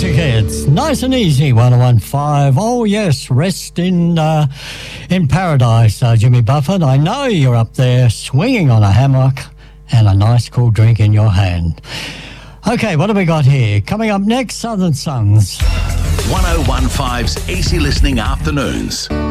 Classic hits, nice and easy, 101.5. Oh yes, rest in paradise, Jimmy Buffett. I know you're up there swinging on a hammock and a nice cool drink in your hand. Okay, what have we got here? Coming up next, Southern Sons. 101.5's Easy Listening Afternoons.